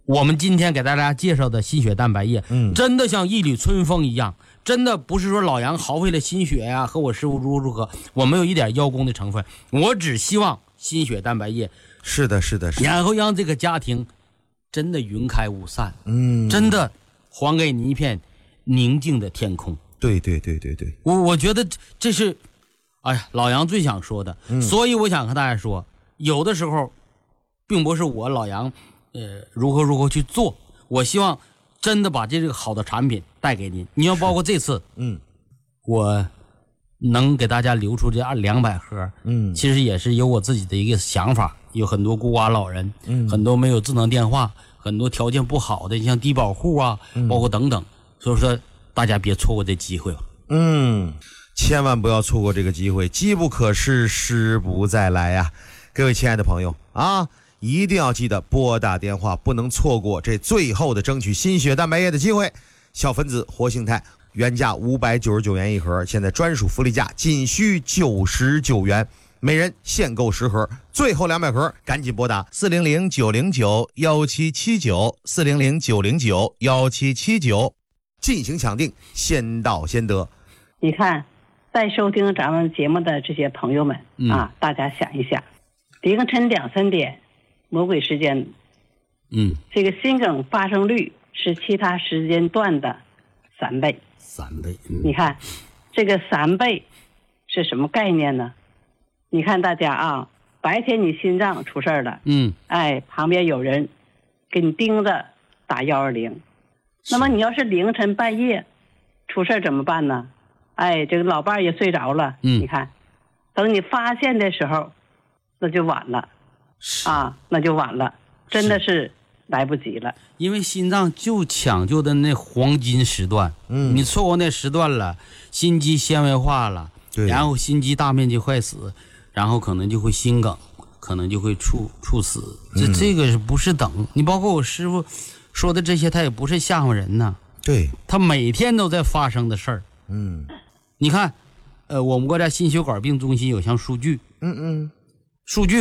我们今天给大家介绍的心血蛋白液，真的像一缕春风一样，真的不是说老杨耗费了心血呀，和我师傅如何，我没有一点邀功的成分，我只希望心血蛋白液是的， 然后让这个家庭真的云开雾散，真的还给你一片宁静的天空。 对， 我觉得这是，哎呀，老杨最想说的，所以我想和大家说，有的时候，并不是我老杨，如何去做，我希望真的把这个好的产品带给您。你要包括这次，我能给大家留出这200盒，其实也是有我自己的一个想法，有很多孤寡老人，很多没有智能电话，很多条件不好的，像低保户啊，包括等等，所以说大家别错过这机会了。 千万不要错过这个机会，机不可失，失不再来呀！各位亲爱的朋友啊，一定要记得拨打电话，不能错过这最后的争取心血蛋白液的机会。小分子活性肽原价599元一盒，现在专属福利价仅需99元，每人限购10盒，最后200盒，赶紧拨打400-909-1779，400-909-1779，进行抢定，先到先得。 你看，在收听咱们节目的这些朋友们啊，大家想一想，凌晨2、3点，魔鬼时间，这个心梗发生率是其他时间段的3倍。 3倍， 你看，这个3倍是什么概念呢？你看大家啊，白天你心脏出事了，旁边有人给你盯着打120，那么你要是凌晨半夜出事怎么办呢？这个老伴也睡着了，你看，等你发现的时候，那就晚了，那就晚了，真的是来不及了。 因为心脏就讲究的那黄金时段，你错过那时段了，心肌纤维化了，然后心肌大面积坏死，然后可能就会心梗，可能就会猝死。这个是不是等？你包括我师傅说的这些，他也不是吓唬人呐， 对， 他每天都在发生的事儿。你看，我们国家心血管病中心有项数据，数据